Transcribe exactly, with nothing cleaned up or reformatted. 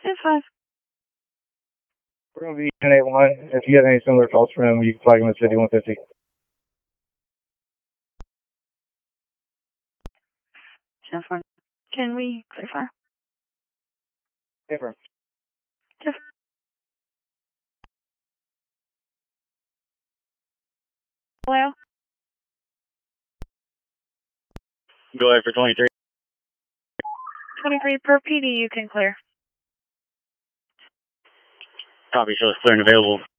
It's fine. We're going to be ten eight one. If you have any similar calls for him, you can flag him at City one fifty. ten four. Can we clarify? Different. Different. Hello? Go ahead for twenty-three. twenty-three per P D, you can clear. Copy, shows clear and available.